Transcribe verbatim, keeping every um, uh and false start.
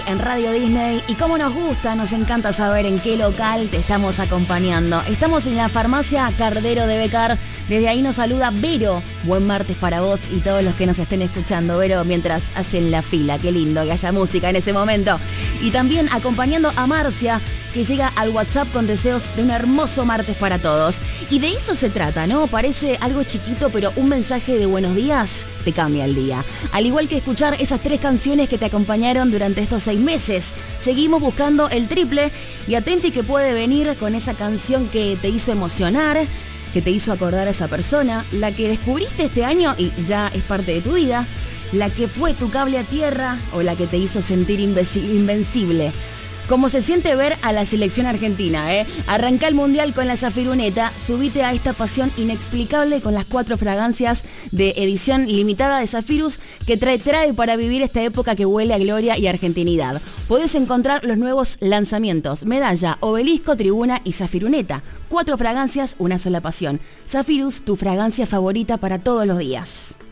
En Radio Disney, y como nos gusta, nos encanta saber en qué local te estamos acompañando. Estamos en la farmacia Cardero de Becar. Desde ahí nos saluda Vero. Buen martes para vos y todos los que nos estén escuchando, Vero, mientras hacen la fila. Qué lindo que haya música en ese momento. Y también acompañando a Marcia, que llega al WhatsApp con deseos de un hermoso martes para todos. Y de eso se trata, ¿no? Parece algo chiquito, pero un mensaje de buenos días te cambia el día. Al igual que escuchar esas tres canciones que te acompañaron durante estos seis meses. Seguimos buscando el triple y atenti que puede venir con esa canción que te hizo emocionar, que te hizo acordar a esa persona, la que descubriste este año y ya es parte de tu vida, la que fue tu cable a tierra o la que te hizo sentir invencible. Como se siente ver a la selección argentina, ¿eh? Arranca el mundial con la Zafiruneta, subite a esta pasión inexplicable con las cuatro fragancias de edición limitada de Zafirus que trae trae para vivir esta época que huele a gloria y argentinidad. Podés encontrar los nuevos lanzamientos: Medalla, Obelisco, Tribuna y Zafiruneta. Cuatro fragancias, una sola pasión. Zafirus, tu fragancia favorita para todos los días.